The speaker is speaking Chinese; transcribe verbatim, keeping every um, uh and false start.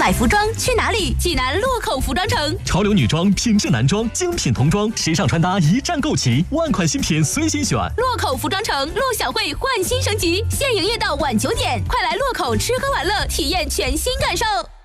买服装去哪里？济南洛口服装城。 潮流女装、品质男装、精品童装、时尚穿搭一站购齐，万款新品随心选。 洛口服装城，陆小慧焕新升级，现营业到晚九点，快来洛口吃喝玩乐，体验全新感受。